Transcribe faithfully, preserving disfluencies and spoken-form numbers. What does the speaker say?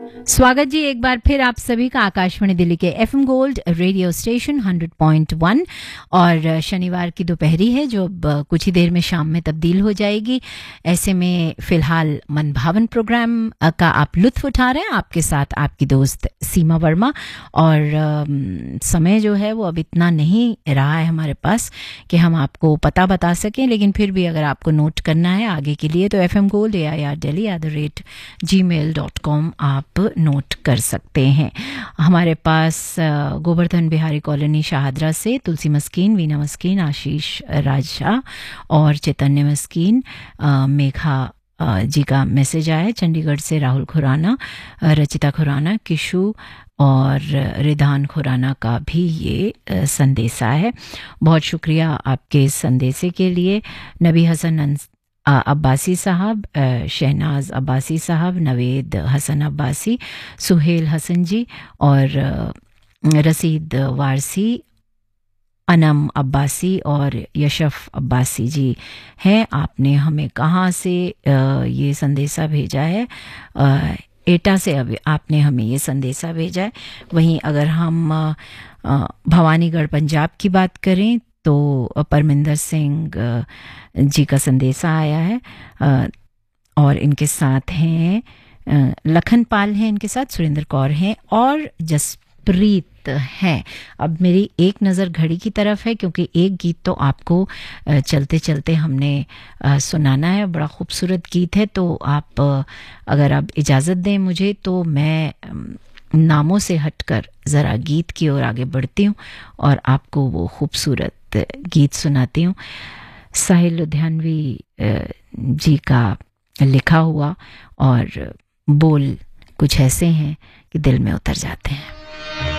स्वागत जी एक बार फिर आप सभी का आकाशवाणी दिल्ली के FM gold radio station hundred point one. और शनिवार की दोपहरी है जो अब कुछ ही देर में शाम में तब्दील हो जाएगी। ऐसे में फिलहाल मनभावन प्रोग्राम का आप लुत्फ उठा रहे हैं, आपके साथ आपकी दोस्त सीमा वर्मा। और समय जो है वो अब इतना नहीं रहा है हमारे पास कि हम आपको पता बता सकें, लेकिन फिर भी अगर आपको नोट करना है आगे के लिए तो F M gold A I R Delhi at the rate ji mail dot com आप नोट कर सकते हैं। हमारे पास गोवर्धन बिहारी कॉलोनी शाहदरा से तुलसी मस्कीन, वीना मस्कीन, आशीष राजा और चैतन्य मस्कीन, मेघा जी का मैसेज आया। चंडीगढ़ से राहुल खुराना, रचिता खुराना, किशु और रिधान खुराना का भी ये संदेशा है। बहुत शुक्रिया आपके संदेशे के लिए। नबी हसन अब्बासी साहब, शहनाज अब्बासी साहब, नवेद हसन अब्बासी, सुहेल हसन जी और रसीद वारसी, अनम अब्बासी और यशफ अब्बासी जी हैं। आपने हमें कहाँ से ये संदेशा भेजा है? एटा से अभी आपने हमें ये संदेशा भेजा है। वहीं अगर हम भवानीगढ़ पंजाब की बात करें तो परमिंदर सिंह जी का संदेशा आया है और इनके साथ हैं लखन पाल हैं, इनके साथ सुरेंद्र कौर हैं और जसप्रीत हैं। अब मेरी एक नज़र घड़ी की तरफ है क्योंकि एक गीत तो आपको चलते चलते हमने सुनाना है। बड़ा खूबसूरत गीत है, तो आप अगर आप इजाज़त दें मुझे तो मैं नामों से हटकर ज़रा गीत की ओर आगे बढ़ती हूँ और आपको वो खूबसूरत गीत सुनाती हूँ। साहिल लुधियानवी जी का लिखा हुआ और बोल कुछ ऐसे हैं कि दिल में उतर जाते हैं।